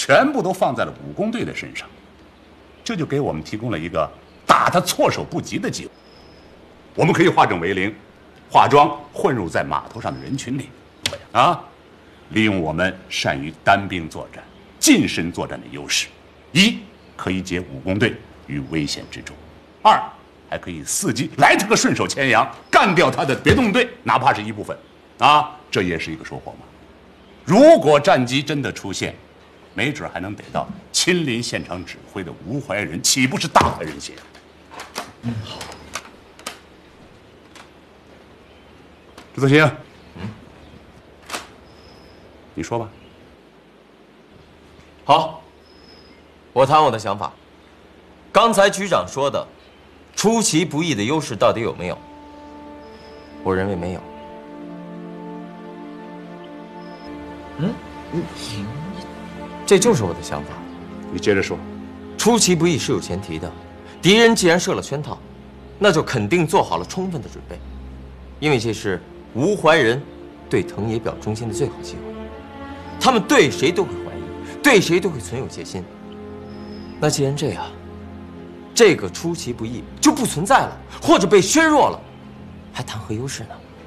全部都放在了武工队的身上，这就给我们提供了一个打他措手不及的机会。我们可以化整为零，化妆混入在码头上的人群里，利用我们善于单兵作战、近身作战的优势，一可以解武工队于危险之中，二还可以伺机来他个顺手牵羊，干掉他的别动队，哪怕是一部分，这也是一个收获嘛。如果战机真的出现，没准还能逮到亲临现场指挥的吴怀仁，岂不是大快人心？ 好。 朱作兴，你说吧。 好，我谈我的想法。刚才局长说的出其不意的优势到底有没有？我认为没有。这就是我的想法。 你接着说。 出其不意是有前提的，敌人既然设了圈套，那就肯定做好了充分的准备，因为这是吴怀仁对藤野表忠心的最好机会。他们对谁都会怀疑，对谁都会存有戒心。那既然这样，这个出其不意就不存在了，或者被削弱了，还谈何优势呢？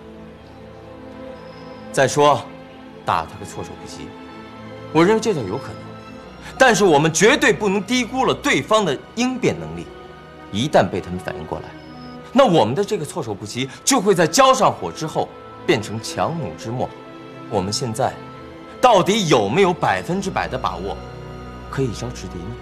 再说，打他个措手不及，我认为这倒有可能，但是我们绝对不能低估了对方的应变能力。一旦被他们反应过来，那我们的这个措手不及就会在交上火之后变成强弩之末。我们现在到底有没有100%的把握可以一招制敌呢？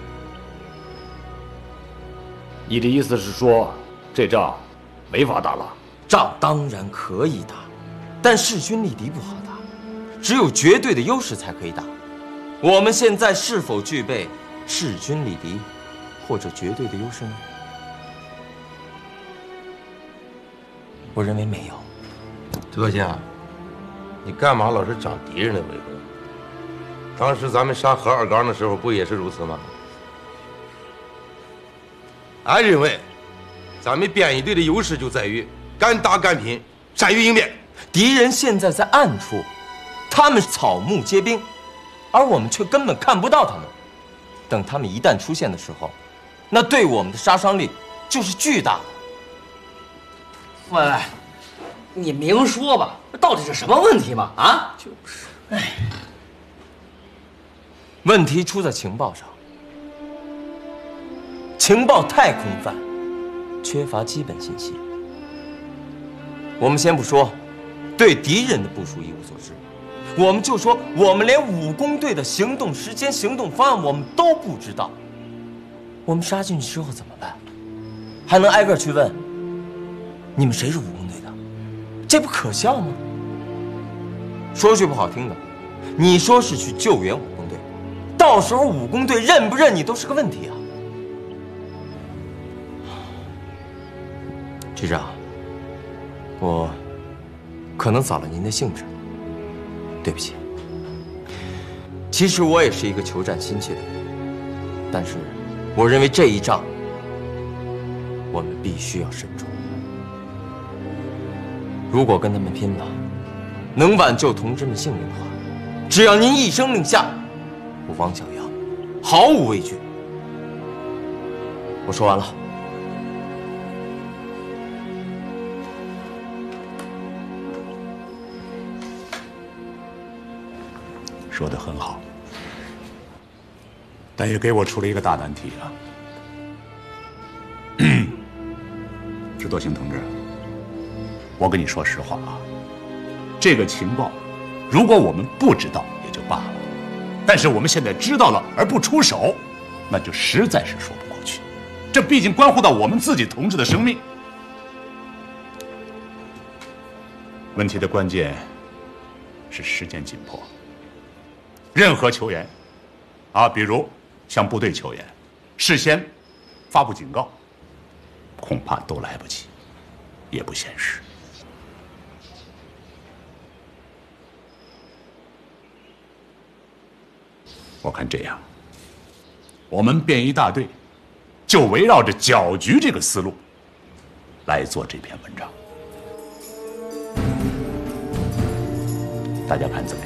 你的意思是说，这仗没法打了？ 仗当然可以打，但势均力敌不好打，只有绝对的优势才可以打。我们现在是否具备势均力敌或者绝对的优势呢？我认为没有。 朱作兴，你干嘛老是长敌人的尾巴？当时咱们杀何二刚的时候，不也是如此吗？俺认为，咱们编一队的优势就在于敢打敢拼，善于应变。 敌人现在在暗处，他们草木皆兵，而我们却根本看不到他们。等他们一旦出现的时候，那对我们的杀伤力就是巨大的。 喂，你明说吧，到底是什么问题嘛？就是， 问题出在情报上，情报太空泛，缺乏基本信息。我们先不说对敌人的部署一无所知，我们就说我们连武工队的行动时间、行动方案我们都不知道。我们杀进去之后怎么办？还能挨个去问你们谁是武工队的？这不可笑吗？说句不好听的，你说是去救援武工队，到时候武工队认不认你都是个问题啊。局长，我可能扫了您的兴致，对不起。其实我也是一个求战心切的人，但是我认为这一仗我们必须要慎重。如果跟他们拼了，能挽救同志们性命的话，只要您一声令下，我王小阳毫无畏惧。我说完了。 说得很好，但也给我出了一个大难题啊！朱作兴同志，我跟你说实话啊，这个情报，如果我们不知道也就罢了，但是我们现在知道了而不出手，那就实在是说不过去。这毕竟关乎到我们自己同志的生命。问题的关键是时间紧迫。任何求援，比如向部队求援，事先发布警告，恐怕都来不及，也不现实。我看这样，我们编一大队，就围绕着搅局这个思路来做这篇文章。大家看怎么样？